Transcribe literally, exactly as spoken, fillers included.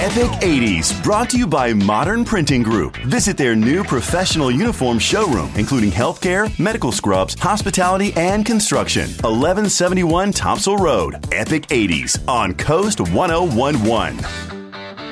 Epic eighties, brought to you by Modern Printing Group. Visit their new professional uniform showroom, including healthcare, medical scrubs, hospitality, and construction. eleven seventy-one Topsail Road. Epic eighties on Coast ten eleven.